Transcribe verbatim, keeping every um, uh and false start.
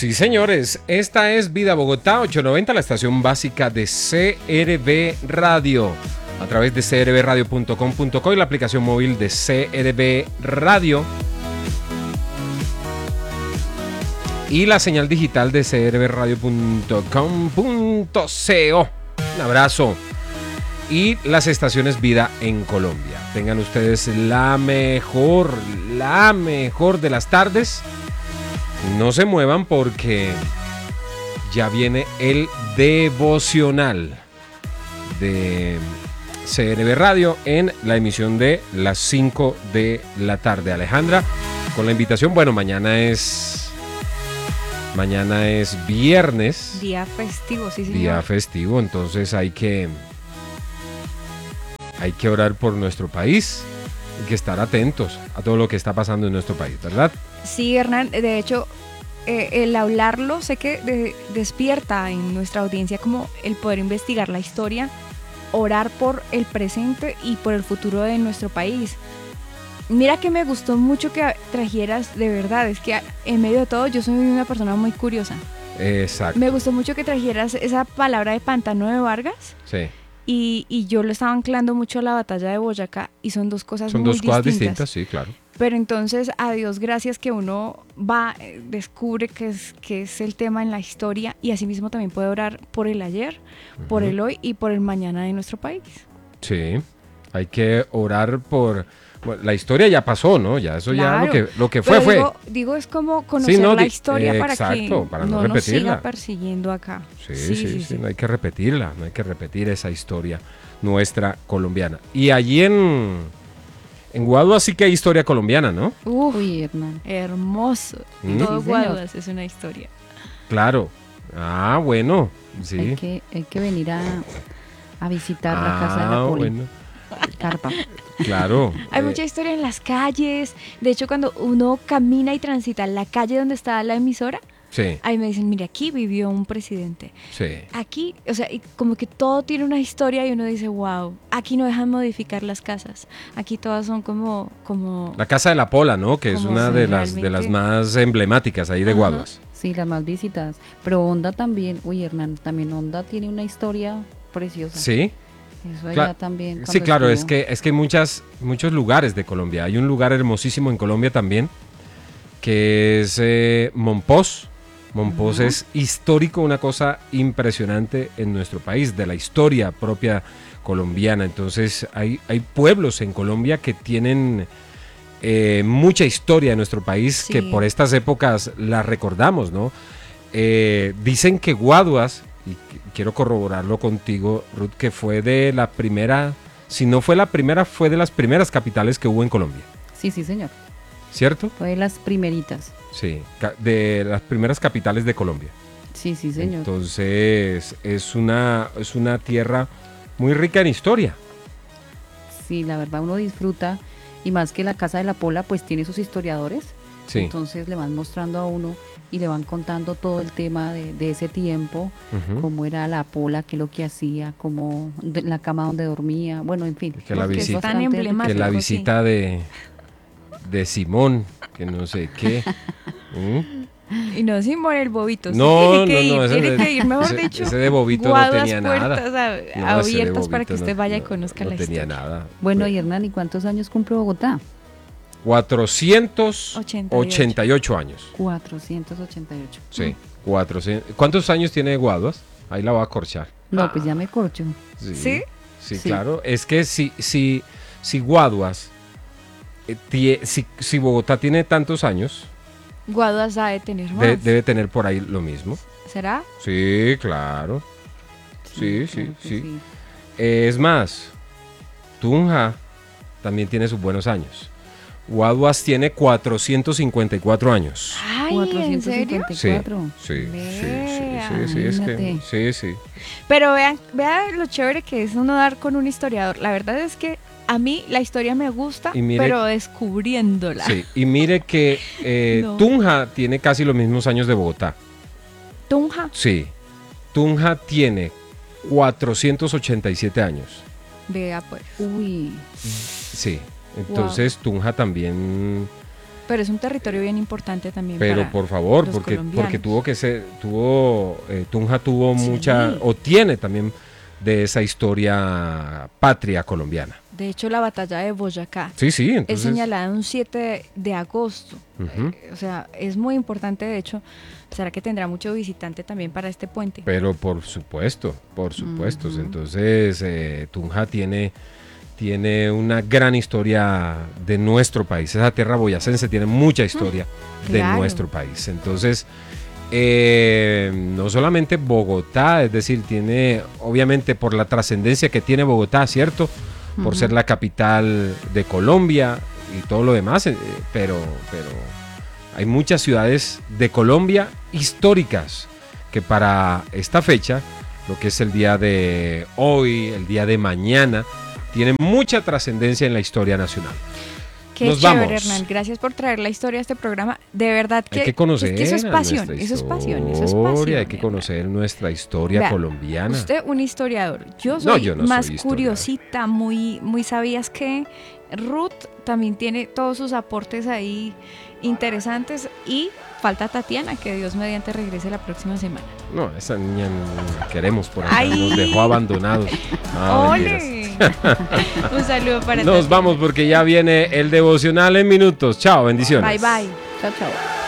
Sí, señores, esta es Vida Bogotá ochocientos noventa, la estación básica de C R B Radio. A través de c r b radio punto com punto co y la aplicación móvil de C R B Radio. Y la señal digital de c r b radio punto com punto co. Un abrazo. Y las estaciones Vida en Colombia. Tengan ustedes la mejor, la mejor de las tardes. No se muevan porque ya viene el devocional de C R B Radio en la emisión de las cinco de la tarde. Alejandra, con la invitación, bueno, mañana es mañana es viernes. Día festivo, sí, señor. Día festivo, entonces hay que hay que orar por nuestro país y que estar atentos a todo lo que está pasando en nuestro país, ¿verdad? Sí, Hernán, de hecho, eh, el hablarlo sé que de, despierta en nuestra audiencia como el poder investigar la historia, orar por el presente y por el futuro de nuestro país. Mira que me gustó mucho que trajeras, de verdad, es que en medio de todo yo soy una persona muy curiosa. Exacto. Me gustó mucho que trajeras esa palabra de Pantano de Vargas. Sí. Y, y yo lo estaba anclando mucho a la batalla de Boyacá y son dos cosas son muy dos cosas distintas. distintas, sí, claro. Pero entonces, a Dios gracias que uno va, eh, descubre que es, que es el tema en la historia y asimismo también puede orar por el ayer, uh-huh. por el hoy y por el mañana de nuestro país. Sí, hay que orar por... Bueno, la historia ya pasó, ¿no? Ya eso claro, ya lo que, lo que fue, pero digo, fue. Digo, es como conocer sí, no, la historia eh, para exacto, que para no, no repetirla. nos siga persiguiendo acá. Sí sí, sí, sí, sí, no hay que repetirla, no hay que repetir esa historia nuestra colombiana. Y allí en... En Guaduas sí que hay historia colombiana, ¿no? Uf, Uy, hermano. Hermoso. Mm. Todo sí, Guaduas es una historia. Claro. Ah, bueno. Sí. Hay que, hay que venir a, a visitar ah, la casa de la Poli. Bueno. Carpa. Claro. Hay eh. mucha historia en las calles. De hecho, cuando uno camina y transita la calle donde está la emisora, sí. ahí me dicen, mire, aquí vivió un presidente. Sí. Aquí, o sea, y como que todo tiene una historia y uno dice, wow, aquí no dejan modificar las casas. Aquí todas son como... como la Casa de la Pola, ¿no? Que es una de las, de las más emblemáticas ahí de Ajá. Guaduas. Sí, las más visitadas. Pero Honda también, uy, Hernán, también Honda tiene una historia preciosa. Sí. Eso allá Cla- también. Sí, claro, es que, es que hay muchas, muchos lugares de Colombia. Hay un lugar hermosísimo en Colombia también, que es eh, Monpós. Monpós uh-huh. es histórico, una cosa impresionante en nuestro país, de la historia propia colombiana. Entonces hay, hay pueblos en Colombia que tienen eh, mucha historia en nuestro país, sí. que por estas épocas la recordamos, ¿no? Eh, dicen que Guaduas, y quiero corroborarlo contigo, Ruth, que fue de la primera, si no fue la primera, fue de las primeras capitales que hubo en Colombia. Sí, sí, señor. ¿Cierto? Fue de las primeritas. Sí, de las primeras capitales de Colombia. Sí, sí, señor. Entonces, es una, es una tierra muy rica en historia. Sí, la verdad uno disfruta, y más que la Casa de la Pola, pues tiene sus historiadores. Sí. Entonces le van mostrando a uno y le van contando todo el tema de, de ese tiempo, uh-huh. cómo era la Pola, qué es lo que hacía, cómo la cama donde dormía, bueno, en fin. Que la visita, tan emblemático, que la visita sí. de... de Simón, que no sé qué. ¿Mm? Y no Simón el Bobito. No, sí, no, no. Tiene Ese, que ir, mejor ese, dicho. Ese de Bobito no tenía nada. A, no, abiertas para que no, usted vaya no, y conozca no la tenía historia. Nada. Bueno, y Hernán, ¿y cuántos años cumple Bogotá? cuatrocientos ochenta y ocho años. cuatrocientos ochenta y ocho. Sí, cuatrocientos. ¿Cuántos años tiene Guaduas? Ahí la voy a corchar. No, pues ya me corcho. Sí, ¿Sí? Sí, sí. Claro. Es que si, si, si Guaduas, eh, tie, si, si Bogotá tiene tantos años, Guaduas debe tener más. De, debe tener por ahí lo mismo. ¿Será? Sí, claro. Sí, sí, claro sí. sí. sí. Eh, es más, Tunja también tiene sus buenos años. Guaduas tiene cuatrocientos cincuenta y cuatro años. Ay, cuatrocientos cincuenta y cuatro. Sí, sí, sí, sí, sí, sí, es que, sí, sí. Pero vean, vean lo chévere que es uno dar con un historiador. La verdad es que a mí la historia me gusta, mire, pero descubriéndola. Sí, y mire que eh, no. Tunja tiene casi los mismos años de Bogotá. ¿Tunja? Sí, Tunja tiene cuatrocientos ochenta y siete años. Vea pues. Uy. Sí. Entonces wow. Tunja también Pero es un territorio bien importante también. Pero para por favor, los porque, colombianos. porque tuvo que ser, tuvo, eh, Tunja tuvo Sí. mucha, o tiene también de esa historia patria colombiana. De hecho, la batalla de Boyacá Sí, sí, es entonces. señalada un siete de agosto. Ujú. Eh, o sea, es muy importante, de hecho. ¿Será que tendrá mucho visitante también para este puente? Pero por supuesto, por supuesto. Ujú. Entonces, eh, Tunja tiene, tiene una gran historia de nuestro país. Esa tierra boyacense tiene mucha historia de claro. nuestro país. Entonces, eh, no solamente Bogotá, es decir, tiene, obviamente por la trascendencia que tiene Bogotá, ¿cierto? Por Ujú. ser la capital de Colombia y todo lo demás, eh, pero, pero hay muchas ciudades de Colombia históricas que para esta fecha, lo que es el día de hoy, el día de mañana, tienen mucha trascendencia en la historia nacional. Qué Nos chévere, vamos. Hernán. Gracias por traer la historia a este programa. De verdad que, Hay que conocer es que eso es a pasión, nuestra eso es pasión, eso es historia, pasión. hay que Hernán. conocer nuestra historia Vea, colombiana. Usted un historiador. Yo No, soy yo no más soy historiador. curiosita, muy, muy sabías que Ruth también tiene todos sus aportes ahí interesantes y falta Tatiana, que Dios mediante regrese la próxima semana. No, esa niña no la queremos por acá, Ay. nos dejó abandonados. Ah, mentiras. ¡Ole! Un saludo para Nos Tatiana. vamos porque ya viene el devocional en minutos. Chao, bendiciones. Bye bye. Chao, chao.